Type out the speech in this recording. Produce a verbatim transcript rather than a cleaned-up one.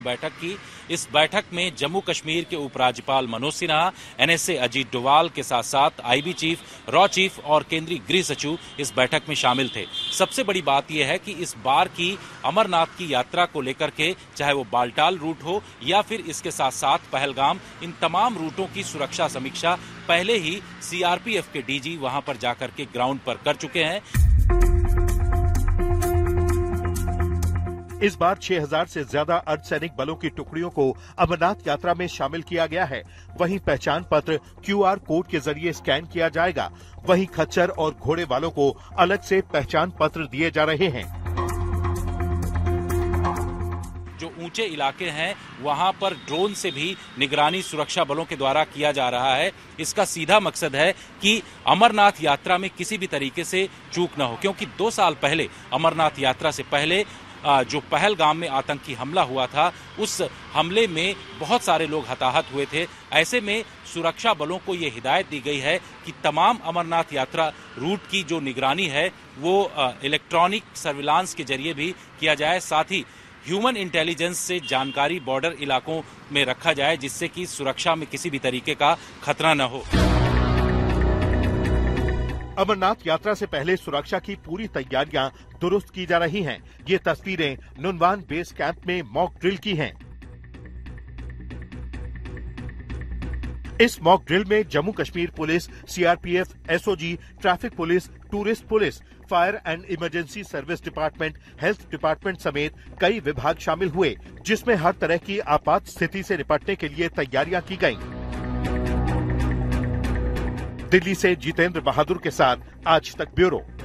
बैठक की। इस बैठक में जम्मू कश्मीर के उपराज्यपाल मनोज सिन्हा, एनएसए अजीत डोवाल के साथ साथ आईबी चीफ, रॉ चीफ और केंद्रीय गृह सचिव इस बैठक में शामिल थे। सबसे बड़ी बात यह है कि इस बार की अमरनाथ की यात्रा को लेकर के, चाहे वो बालटाल रूट हो या फिर इसके साथ साथ पहलगाम, इन तमाम रूटों की सुरक्षा समीक्षा पहले ही सीआरपीएफ के डीजी वहां पर जाकर के ग्राउंड पर कर चुके हैं। इस बार छह हज़ार से ज्यादा अर्धसैनिक बलों की टुकड़ियों को अमरनाथ यात्रा में शामिल किया गया है। वहीं पहचान पत्र क्यूआर कोड के जरिए स्कैन किया जाएगा। वहीं खच्चर और घोड़े वालों को अलग से पहचान पत्र दिए जा रहे हैं। जो ऊंचे इलाके हैं वहां पर ड्रोन से भी निगरानी सुरक्षा बलों के द्वारा किया जा रहा है। इसका सीधा मकसद है कि अमरनाथ यात्रा में किसी भी तरीके से चूक न हो, क्योंकि दो साल पहले अमरनाथ यात्रा से पहले जो पहलगाम में आतंकी हमला हुआ था, उस हमले में बहुत सारे लोग हताहत हुए थे। ऐसे में सुरक्षा बलों को ये हिदायत दी गई है कि तमाम अमरनाथ यात्रा रूट की जो निगरानी है वो इलेक्ट्रॉनिक सर्विलांस के जरिए भी किया जाए, साथ ही ह्यूमन इंटेलिजेंस से जानकारी बॉर्डर इलाकों में रखा जाए, जिससे कि सुरक्षा में किसी भी तरीके का खतरा न हो। अमरनाथ यात्रा से पहले सुरक्षा की पूरी तैयारियां दुरुस्त की जा रही हैं। ये तस्वीरें नुनवान बेस कैंप में मॉक ड्रिल की हैं। इस मॉक ड्रिल में Jammu Kashmir police, CRPF, SOG, traffic police, tourist police, fire and emergency service department, health department समेत कई विभाग शामिल हुए, जिसमें हर तरह की आपात स्थिति से निपटने के लिए तैयारियां की गईं। दिल्ली से जितेंद्र बहादुर के साथ आज तक ब्यूरो।